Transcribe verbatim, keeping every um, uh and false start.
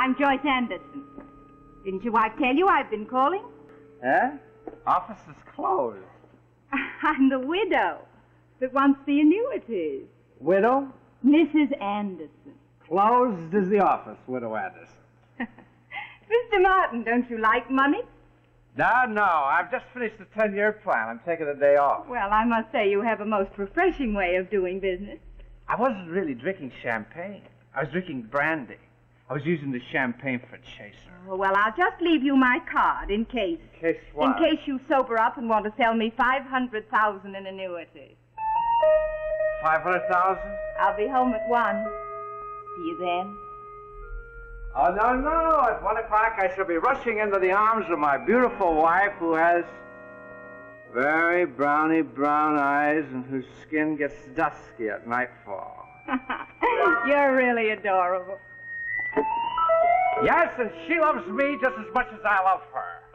I'm Joyce Anderson. Didn't your wife tell you I've been calling? Eh? Office is closed. I'm the widow that wants the annuities. Widow? Missus Anderson. Closed is the office, Widow Anderson. Mister Martin, don't you like money? No, no. I've just finished the ten-year plan. I'm taking a day off. Well, I must say you have a most refreshing way of doing business. I wasn't really drinking champagne. I was drinking brandy. I was using the champagne for a chaser. Oh, well, I'll just leave you my card in case. In case what? In case you sober up and want to sell me five hundred thousand in annuities. Five hundred thousand? I'll be home at one. See you then. Oh, no, no. At one o'clock I shall be rushing into the arms of my beautiful wife who has very browny brown eyes and whose skin gets dusky at nightfall. You're really adorable. Yes, and she loves me just as much as I love her.